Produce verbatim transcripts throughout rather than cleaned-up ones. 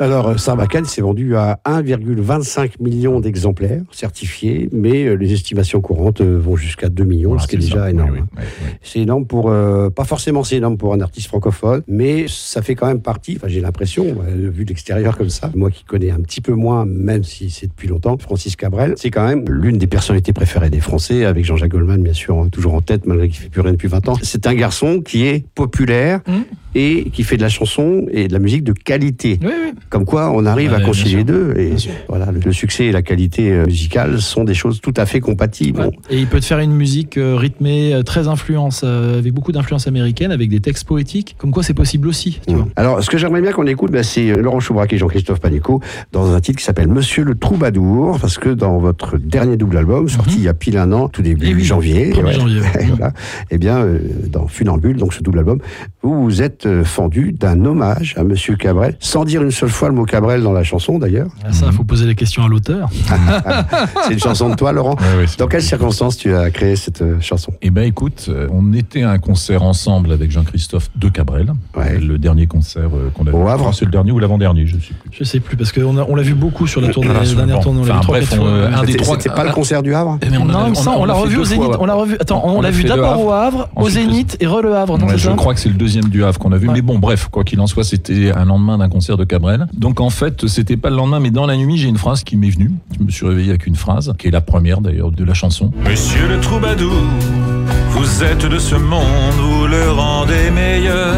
Alors, Sarbacane s'est vendu à un virgule vingt-cinq million d'exemplaires certifiés, mais les estimations courantes vont jusqu'à deux millions, voilà, ce qui est, est déjà ça. énorme. Oui, oui, oui, oui. C'est énorme pour, euh, pas forcément c'est énorme pour un artiste francophone, mais ça fait quand même partie, enfin j'ai l'impression, euh, vu de l'extérieur comme ça, moi qui connais un petit peu moins, même si c'est depuis longtemps, Francis Cabrel, c'est quand même l'une des personnalités préférées des Français, avec Jean-Jacques Goldman, bien sûr, toujours en tête, malgré qu'il ne fait plus rien depuis vingt ans. C'est un garçon qui est populaire, mmh. et qui fait de la chanson et de la musique de qualité. Oui, oui. Comme quoi, on arrive ouais, à concilier les deux. Et voilà, le, le succès et la qualité euh, musicale sont des choses tout à fait compatibles. Ouais. Et il peut te faire une musique euh, rythmée, euh, très influence, euh, avec beaucoup d'influence américaine, avec des textes poétiques. Comme quoi, c'est possible aussi. Tu mmh. vois. Alors, ce que j'aimerais bien qu'on écoute, bah, c'est Laurent Choubrac et Jean-Christophe Panicot dans un titre qui s'appelle Monsieur le Troubadour, parce que dans votre dernier double album, sorti mmh. il y a pile un an, tout début et oui, janvier, premier ouais, janvier. voilà, eh bien, euh, dans Funambule, donc ce double album, vous vous êtes euh, fendu d'un hommage à Monsieur Cabrel, sans dire une seule fois le mot Cabrel dans la chanson d'ailleurs. Ah, ça, il mmh. faut poser les questions à l'auteur. C'est une chanson de toi, Laurent. Ouais, ouais, dans quelles circonstances tu as créé cette euh, chanson? Eh bien, écoute, euh, on était à un concert ensemble avec Jean-Christophe de Cabrel. Ouais. Le dernier concert euh, qu'on a vu. Au Havre. C'est le dernier ou l'avant-dernier, je ne sais plus. Je ne sais plus, parce qu'on on l'a vu beaucoup sur la tournée, ah, la dernière tournée. Enfin, bref, on, euh, un des trois. C'était pas le concert du Havre? Mais on non, a, ça, on, on l'a revu au Zénith. Fois, ouais. On l'a revu. Attends, on, on l'a vu d'abord au Havre, au Zénith et re le Havre. Non, ouais, je crois que c'est le deuxième du Havre qu'on a vu. Ouais. Mais bon, bref, quoi qu'il en soit, c'était un lendemain d'un concert de Cabrel. Donc en fait, c'était pas le lendemain, mais dans la nuit, j'ai une phrase qui m'est venue. Je me suis réveillé avec une phrase, qui est la première d'ailleurs de la chanson. Monsieur le troubadour, vous êtes de ce monde, vous le rendez meilleur.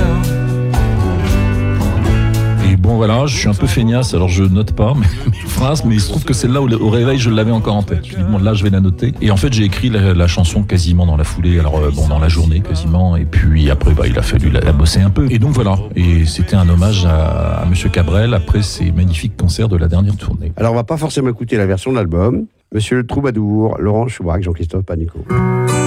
Et bon voilà, je suis un peu feignasse, alors je note pas mes, mes phrases, mais il se trouve que celle-là, au, au réveil, je l'avais encore en tête. Je me dis, bon, là, je vais la noter. Et en fait, j'ai écrit la, la chanson quasiment dans la foulée, alors euh, bon, dans la journée quasiment, et puis après, bah, il a fallu la, la bosser un peu. Et donc voilà, et c'était un hommage à, à Monsieur Cabrel après ces magnifiques concerts de la dernière tournée. Alors, on va pas forcément écouter la version de l'album. Monsieur le Troubadour, Laurent Choubrac, Jean-Christophe Panicot.